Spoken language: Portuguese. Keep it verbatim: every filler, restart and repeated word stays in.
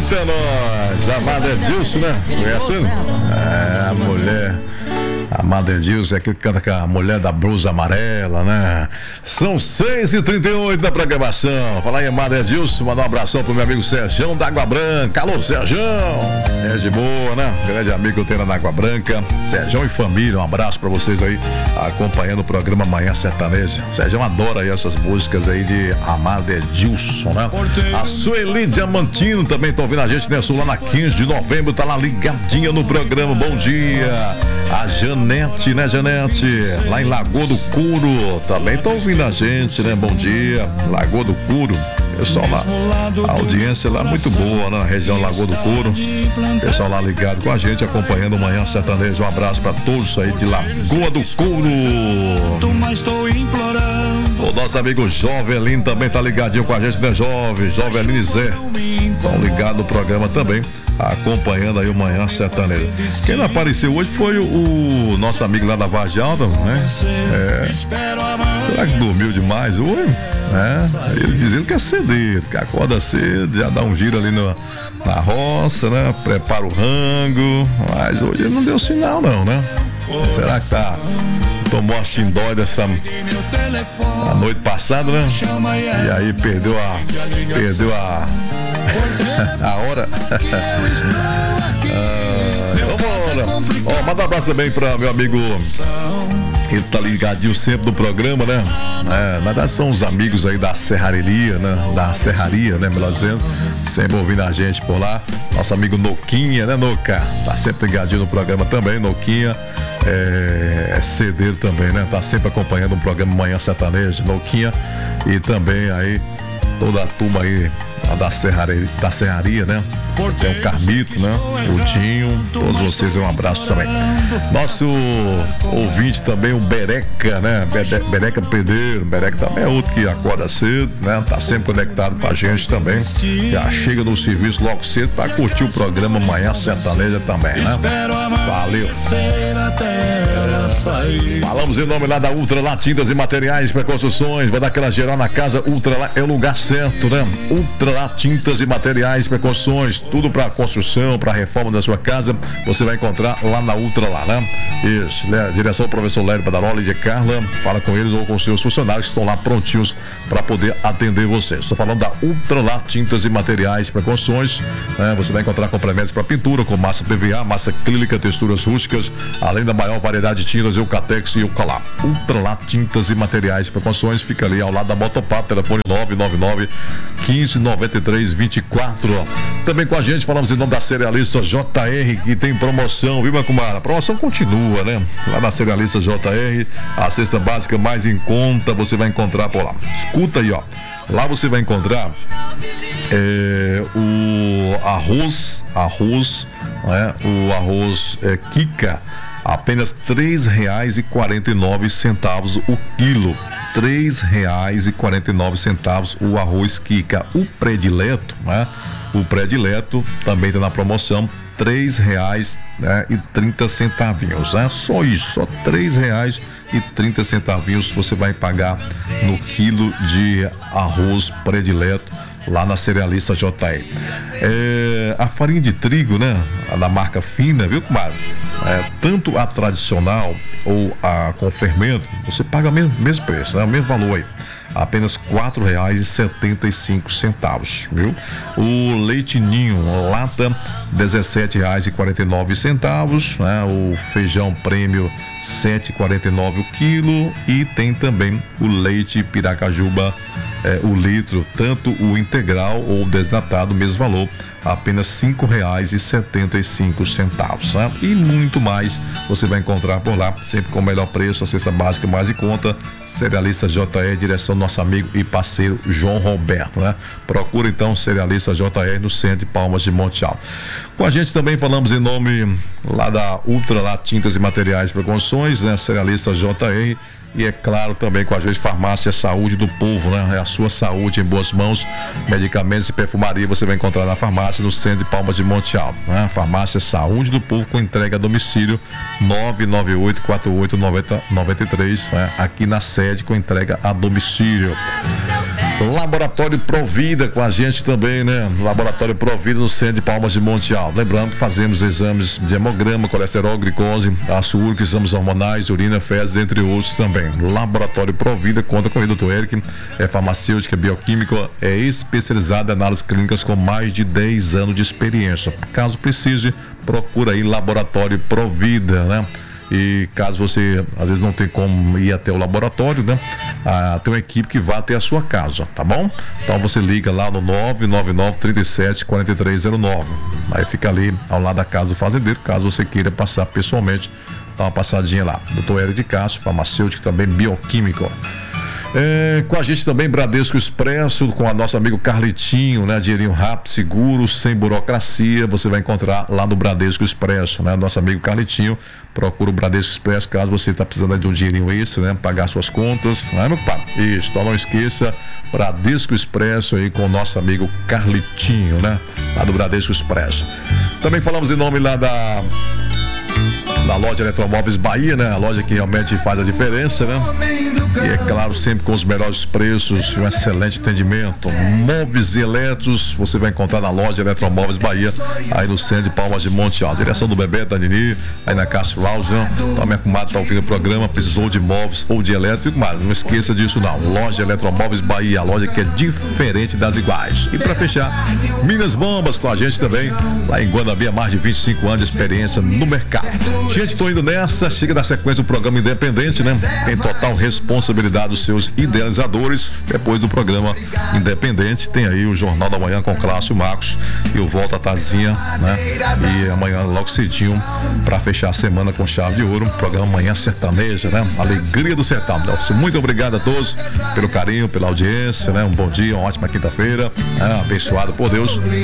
Eita, nós! Amada Edilson, né? Conhece? É, a mulher. Amada Edilson é aquele que canta com a mulher da blusa amarela, né? São seis e trinta e oito da programação. Fala aí, Amada Edilson, mandar um abração pro meu amigo Serjão da Água Branca. Alô, Serjão! É de boa, né? Grande amigo que eu tenho na Água Branca. Serjão e família, um abraço pra vocês aí, acompanhando o programa Manhã Sertaneja. Serjão adora aí essas músicas aí de Amada Edilson, né? A Sueli Diamantino também tá ouvindo a gente, né? Lá na quinze de novembro, tá lá ligadinha no programa. Bom dia! A Janete, né, Janete? Lá em Lagoa do Curo, também tá ouvindo a gente, né? Bom dia, Lagoa do Curo. Pessoal lá, a audiência lá é muito boa, né? Na região Lagoa do Curo. Pessoal lá ligado com a gente, acompanhando o Manhã Sertanejo. Um abraço pra todos aí de Lagoa do Curo. O nosso amigo Jovelino também tá ligadinho com a gente, né, Jovem? Jovelino e Zé estão ligados no programa também, acompanhando aí o Manhã Sertanejo. Quem não apareceu hoje foi o, o nosso amigo lá da Vargem Alta, né? É, será que dormiu demais hoje? É, ele dizendo que é cedo, que acorda cedo, já dá um giro ali no, na roça, né? Prepara o rango, mas hoje ele não deu sinal não, né? Será que tá... Tomou a chindói dessa a noite passada, né? E aí perdeu a perdeu a a hora. ah, vamos Ó, manda um abraço também para meu amigo. Ele tá ligadinho sempre no programa, né? É, na verdade são os amigos aí da serraria, né? Da serraria, né? Melhor dizendo, sempre ouvindo a gente por lá. Nosso amigo Noquinha, né, Noca? Tá sempre ligadinho no programa também, Noquinha. É, é cedeiro também, né? Tá sempre acompanhando o programa Manhã Sertanejo, Noquinha. E também aí toda a turma aí da serraria, da serraria, né? Tem o Carmito, né? O Dinho, todos vocês, um abraço também. Nosso ouvinte também, o Bereca, né? Bereca Pedreiro, Bereca também é outro que acorda cedo, né? Tá sempre conectado com a gente também. Já chega no serviço logo cedo pra curtir o programa Manhã Sertaneja também, né? Valeu. É, falamos em nome lá da Ultra Lá Tintas e Materiais para Construções. Vai dar aquela geral na casa. Ultra Lá é o lugar certo, né? Ultra Lá Tintas e Materiais para Construções. Tudo para construção, para reforma da sua casa, você vai encontrar lá na Ultra Lá, né? Isso, né? Direção do professor Lério Padaroli e de Carla, fala com eles ou com seus funcionários que estão lá prontinhos para poder atender vocês. Estou falando da Ultra Lá Tintas e Materiais para Construções, né? Você vai encontrar complementos para pintura, com massa P V A, massa acrílica, texturas rústicas, além da maior variedade de tintas, Eucatex e Eucalá. Ultra Lá Tintas e Materiais para Construções, fica ali ao lado da Motopap, telefone nove nove nove, quinze, noventa e três, vinte e quatro. Também com a gente, falamos em nome da Cerealista J R, que tem promoção, viu, Macumara? A promoção continua, né? Lá na Cerealista J R, a cesta básica mais em conta, você vai encontrar por lá. Escuta aí, ó. Lá você vai encontrar é, o arroz, arroz, né? O arroz é, Kika, apenas três reais e quarenta e nove centavos o quilo. Três reais e quarenta e nove centavos o arroz Kika. O predileto, né? O predileto também está na promoção, três reais, né, e trinta centavinhos, né? Só isso, só três reais e trinta centavinhos você vai pagar no quilo de arroz predileto lá na Cerealista J R. É, a farinha de trigo, né? A da marca fina, viu, comadre? É, tanto a tradicional ou a com fermento, você paga o mesmo, mesmo preço, né? O mesmo valor aí. Apenas quatro reais e setenta e cinco centavos, viu? O leite ninho, lata, dezessete reais e quarenta e nove centavos, né? O feijão prêmio, sete reais e quarenta e nove centavos o quilo, e tem também o leite Piracajuba, é, o litro, tanto o integral ou o desnatado, mesmo valor, apenas cinco reais e setenta e cinco centavos, né? E muito mais você vai encontrar por lá, sempre com o melhor preço, a cesta básica mais em conta. Cerealista J R, direção do nosso amigo e parceiro João Roberto, né? Procura então Cerealista J R no centro de Palmas de Monte Alto. Com a gente também falamos em nome lá da Ultra Lá Tintas e Materiais para Construções, né? Cerealista J R. E é claro também com a gente Farmácia Saúde do Povo, né? É a sua saúde em boas mãos. Medicamentos e perfumaria você vai encontrar na farmácia no centro de Palmas de Monte Alto, né? Farmácia Saúde do Povo com entrega a domicílio nove nove oito quatro oito nove zero nove três, né? Aqui na sede com entrega a domicílio. Laboratório Provida com a gente também, né? Laboratório Provida no centro de Palmas de Monte Alto. Lembrando que fazemos exames de hemograma, colesterol, glicose, ácido úrico, exames hormonais, urina, fezes, dentre outros também. Laboratório Provida conta com o doutor Eric, é farmacêutica, bioquímica, é especializada em análises clínicas com mais de dez anos de experiência. Caso precise, procura aí Laboratório Provida, né? E caso você às vezes não tem como ir até o laboratório, né? Ah, tem uma equipe que vai até a sua casa, tá bom? Então você liga lá no nove nove nove, três sete, quatro três zero nove. Aí fica ali ao lado da casa do fazendeiro, caso você queira passar pessoalmente, dá uma passadinha lá. doutor Eric de Castro, farmacêutico, também bioquímico. É, com a gente também Bradesco Expresso, com a nosso amigo Carlitinho, né? Dinheirinho rápido, seguro, sem burocracia, você vai encontrar lá no Bradesco Expresso, né? Nosso amigo Carlitinho, procura o Bradesco Expresso caso você está precisando de um dinheirinho extra, né? Pagar suas contas, não é, meu pai? Isso, então não esqueça, Bradesco Expresso aí com o nosso amigo Carlitinho, né? Lá do Bradesco Expresso. Também falamos em nome lá da da loja Eletromóveis Bahia, né? A loja que realmente faz a diferença, né? E é claro, sempre com os melhores preços, um excelente atendimento. Móveis e eletros, você vai encontrar na loja Eletromóveis Bahia, aí no centro de Palmas de Monte Alto. Direção do Bebeto, da Nini, aí na Castro Lounge, né? Então, minha comadre tá ouvindo o programa, precisou de móveis ou de elétrico, mas não esqueça disso não. Loja Eletromóveis Bahia, a loja que é diferente das iguais. E para fechar, Minas Bombas com a gente também, lá em Guanabí, há mais de vinte e cinco anos de experiência no mercado. Gente, tô indo nessa, chega na sequência do programa independente, né? Tem total responsabilidade dos seus idealizadores. Depois do programa independente, tem aí o Jornal da Manhã com Cláudio Marcos e o Volta à Tardezinha, né? E amanhã logo cedinho, pra fechar a semana com chave de ouro, programa Manhã Sertaneja, né? Alegria do Sertão. Muito obrigado a todos pelo carinho, pela audiência, né? Um bom dia, uma ótima quinta-feira, né? Abençoado por Deus.